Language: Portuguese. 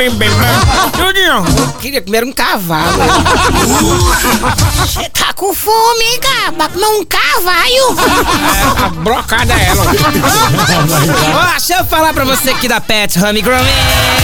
Eu queria comer um cavalo. Você tá com fome, hein, cara? Pra comer um cavalo? A brocada é ela. Ó, deixa eu falar pra você aqui da Pet Home Grooming.